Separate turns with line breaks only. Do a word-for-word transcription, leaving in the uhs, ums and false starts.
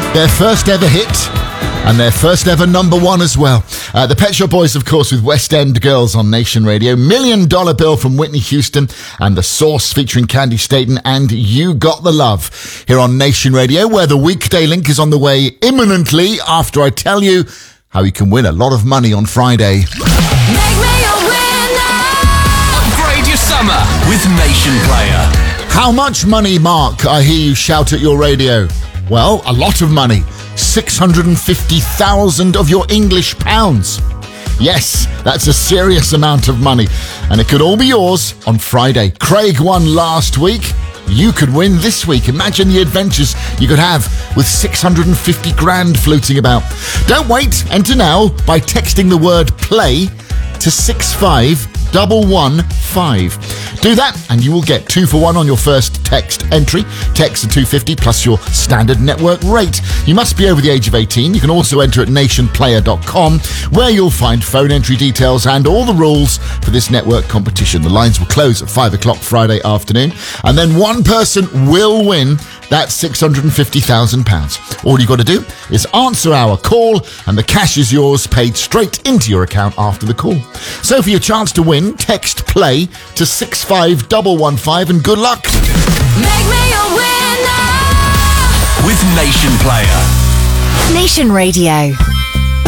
Their first ever hit and their first ever number one as well. Uh, the Pet Shop Boys, of course, with West End Girls on Nation Radio. Million Dollar Bill from Whitney Houston and The Source featuring Candy Staten and You Got the Love here on Nation Radio, where the weekday link is on the way imminently after I tell you how you can win a lot of money on Friday.
Make me a winner.
Upgrade your summer with Nation Player.
How much money, Mark? I hear you shout at your radio. Well, a lot of money. six hundred fifty thousand of your English pounds. Yes, that's a serious amount of money. And it could all be yours on Friday. Craig won last week. You could win this week. Imagine the adventures you could have with six hundred fifty grand floating about. Don't wait. Enter now by texting the word play to six five one one five. Do that and you will get two for one on your first text entry. Text to two fifty plus your standard network rate. You must be over the age of eighteen. You can also enter at nation player dot com, where you'll find phone entry details and all the rules for this network competition. The lines will close at five o'clock Friday afternoon, and then one person will win that six hundred fifty thousand pounds. All you've got to do is answer our call and the cash is yours, paid straight into your account after the call. So for your chance to win, text play to six five one one five and good luck.
Make me a winner.
With Nation Player.
Nation Radio.